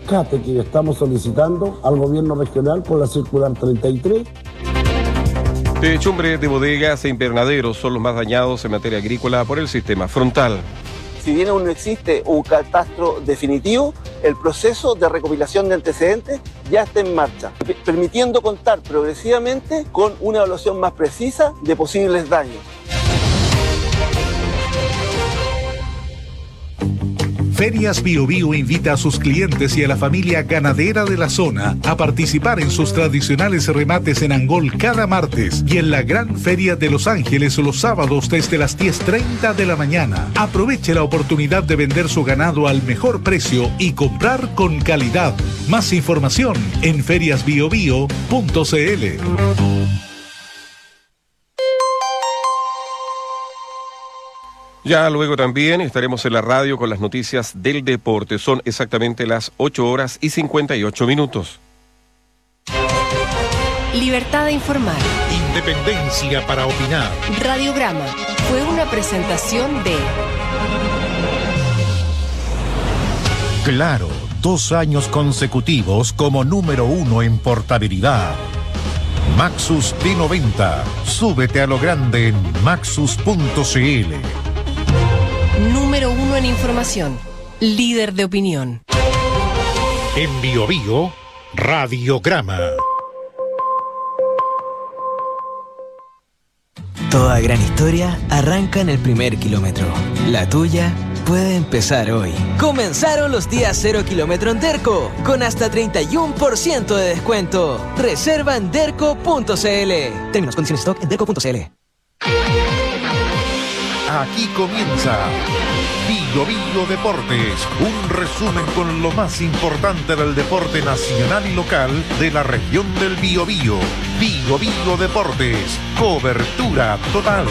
rescate que estamos solicitando al gobierno regional por la circular 33. Techumbres de bodegas e invernaderos son los más dañados en materia agrícola por el sistema frontal. Si bien aún no existe un catastro definitivo, el proceso de recopilación de antecedentes ya está en marcha, permitiendo contar progresivamente con una evaluación más precisa de posibles daños. Ferias Bio Bio invita a sus clientes y a la familia ganadera de la zona a participar en sus tradicionales remates en Angol cada martes y en la Gran Feria de Los Ángeles los sábados desde las 10:30 de la mañana. Aproveche la oportunidad de vender su ganado al mejor precio y comprar con calidad. Más información en feriasbiobio.cl. Ya luego también estaremos en la radio con las noticias del deporte. Son exactamente las 8:58. Libertad de informar. Independencia para opinar. Radiograma fue una presentación de... Claro, 2 años consecutivos como número 1 en portabilidad. Maxus T90. Súbete a lo grande en maxus.cl. Número 1 en información. Líder de opinión. En Bio Bio, Radiograma. Toda gran historia arranca en el primer kilómetro. La tuya puede empezar hoy. Comenzaron los días 0 kilómetro en Derco, con hasta 31% de descuento. Reserva en derco.cl. Términos, condiciones, stock en derco.cl. Aquí comienza Bio Bio Deportes, un resumen con lo más importante del deporte nacional y local de la región del Biobío. Bio Bio Deportes, cobertura total.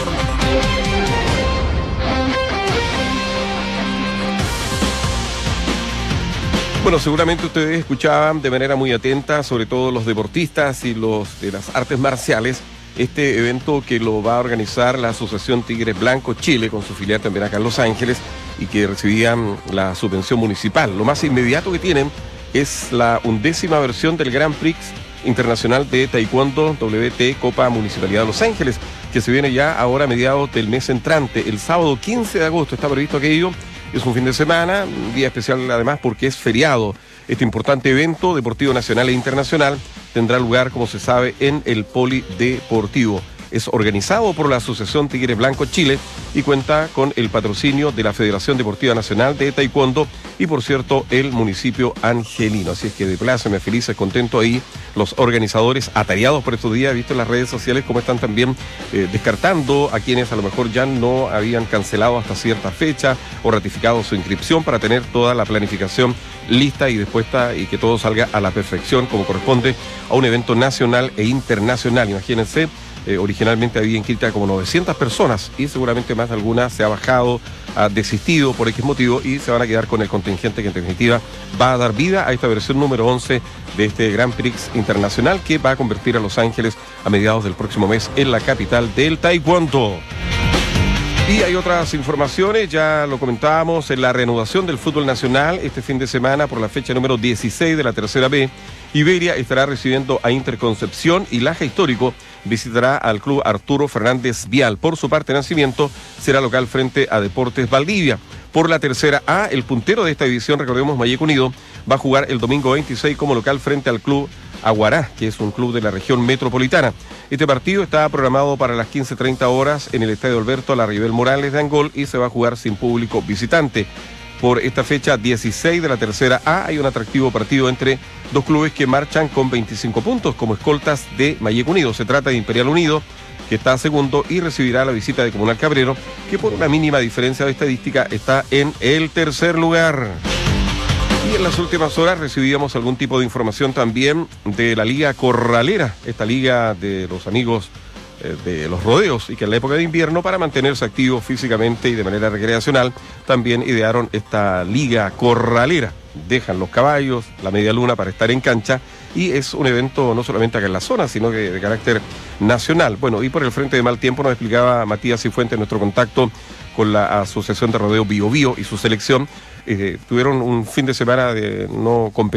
Bueno, seguramente ustedes escuchaban de manera muy atenta, sobre todo los deportistas y los de las artes marciales, este evento que lo va a organizar la Asociación Tigres Blancos Chile, con su filial también acá en Los Ángeles, y que recibían la subvención municipal. Lo más inmediato que tienen es la 11ª versión del Grand Prix Internacional de Taekwondo WT Copa Municipalidad de Los Ángeles, que se viene ya ahora a mediados del mes entrante. El sábado 15 de agosto está previsto aquello. Es un fin de semana, un día especial además porque es feriado. Este importante evento deportivo nacional e internacional tendrá lugar, como se sabe, en el Polideportivo. Es organizado por la Asociación Tigres Blancos Chile y cuenta con el patrocinio de la Federación Deportiva Nacional de Taekwondo y, por cierto, el municipio angelino. Así es que de pláceme, felices, contentos ahí los organizadores atareados por estos días. He visto en las redes sociales cómo están también descartando a quienes a lo mejor ya no habían cancelado hasta cierta fecha o ratificado su inscripción para tener toda la planificación lista y dispuesta y que todo salga a la perfección como corresponde a un evento nacional e internacional. Imagínense. Originalmente había inscrita como 900 personas y seguramente más de algunas se ha bajado, ha desistido por X motivo y se van a quedar con el contingente que en definitiva va a dar vida a esta versión número 11 de este Grand Prix Internacional que va a convertir a Los Ángeles a mediados del próximo mes en la capital del Taekwondo. Y hay otras informaciones, ya lo comentábamos, en la reanudación del fútbol nacional este fin de semana por la fecha número 16 de la tercera B. Iberia estará recibiendo a Interconcepción y Laja Histórico visitará al club Arturo Fernández Vial. Por su parte, Nacimiento será local frente a Deportes Valdivia. Por la tercera A, el puntero de esta división, recordemos, Mayeco Unido, va a jugar el domingo 26 como local frente al club Aguará, que es un club de la región metropolitana. Este partido está programado para las 15:30 horas en el Estadio Alberto Larribel Morales de Angol y se va a jugar sin público visitante. Por esta fecha 16 de la tercera A hay un atractivo partido entre dos clubes que marchan con 25 puntos como escoltas de Mayeco Unido. Se trata de Imperial Unido, que está segundo y recibirá la visita de Comunal Cabrero, que por una mínima diferencia de estadística está en el tercer lugar. Y en las últimas horas recibíamos algún tipo de información también de la Liga Corralera, esta liga de los amigos de los rodeos, y que en la época de invierno, para mantenerse activos físicamente y de manera recreacional, también idearon esta Liga Corralera. Dejan los caballos, la media luna para estar en cancha, y es un evento no solamente acá en la zona, sino que de carácter nacional. Bueno, y por el frente de mal tiempo nos explicaba Matías Cifuentes, nuestro contacto con la Asociación de Rodeo Bio Bio y su selección, tuvieron un fin de semana de no competencia